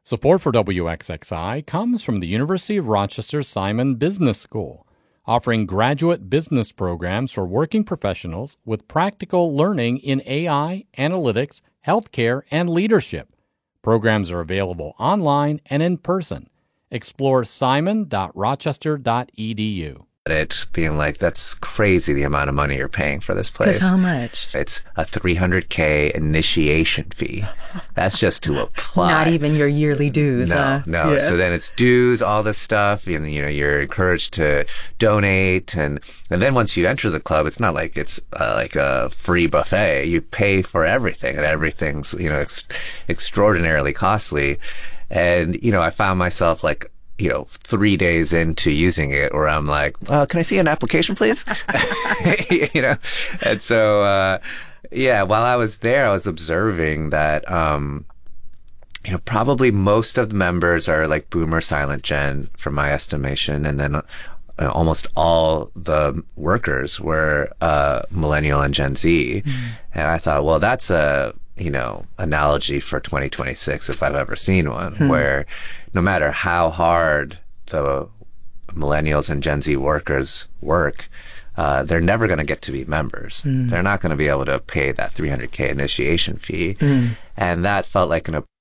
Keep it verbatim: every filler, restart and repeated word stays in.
Support for W X X I comes from the University of Rochester Simon Business School, offering graduate business programs for working professionals with practical learning in A I, analytics, healthcare, and leadership. Programs are available online and in person. Explore simon dot rochester dot e d u. It being like, that's crazy the amount of money you're paying for this place. Because how much? It's a three hundred K initiation fee. That's just to apply. Not even your yearly dues. No, huh? no. Yeah. So then it's dues, all this stuff, and you know, you're encouraged to donate, and and then once you enter the club, it's not like it's uh, like a free buffet. You pay for everything, and everything's you know ex- extraordinarily costly. And you know, I found myself like, you know, three days into using it, where I'm like, uh, can I see an application, please? you know? And so, uh, yeah, while I was there, I was observing that, um, you know, probably most of the members are like boomer silent gen, from my estimation. And then uh, almost all the workers were uh, millennial and Gen Z. Mm. And I thought, well, that's a, you know, analogy for twenty twenty-six if I've ever seen one, hmm. where no matter how hard the millennials and Gen Z workers work, uh, they're never going to get to be members. Mm. They're not going to be able to pay that three hundred K initiation fee. Mm. And that felt like an